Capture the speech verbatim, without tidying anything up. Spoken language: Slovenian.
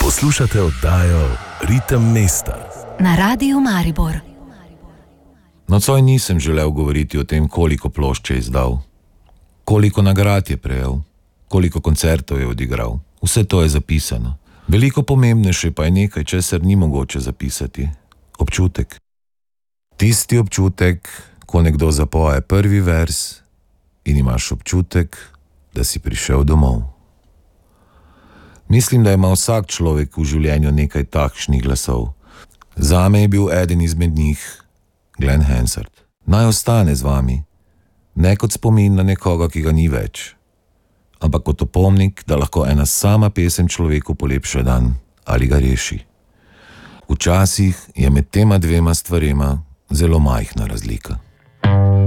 Poslušate oddajo Ritem mesta na Radiu Maribor. Nocoj nisem želel govoriti o tem, koliko plošč je izdal, koliko nagrad je prejel, koliko koncertov je odigral. Vse to je zapisano. Veliko pomembnejše pa je nekaj, česar ni mogoče zapisati. Občutek. Tisti občutek, ko nekdo zapoje prvi vers in imaš občutek, da si prišel domov. Mislim, da ima vsak človek v življenju nekaj takšnih glasov. Zame je bil eden izmed njih Glen Hansard. Naj ostane z vami, ne kot spomin na nekoga, ki ga ni več, ampak kot opomnik, da lahko ena sama pesem človeku polepša dan ali ga reši. Včasih je med tema dvema stvarema zelo majhna razlika.